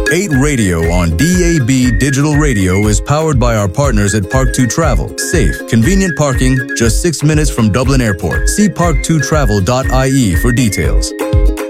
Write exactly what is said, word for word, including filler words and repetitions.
eight Radio on D A B Digital Radio is powered by our partners at Park two Travel. Safe, convenient parking, just six minutes from Dublin Airport. See park two travel dot I E for details.